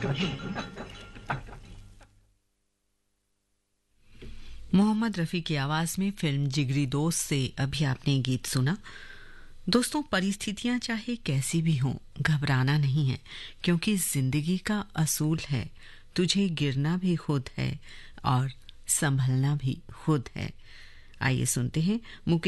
मोहम्मद रफ़ी की आवाज़ में फिल्म जिगरी दोस्त से अभी आपने गीत सुना। दोस्तों, परिस्थितियां चाहे कैसी भी हों, घबराना नहीं है, क्योंकि जिंदगी का असूल है तुझे गिरना भी खुद है और संभलना भी खुद है। आइए सुनते हैं मुकेश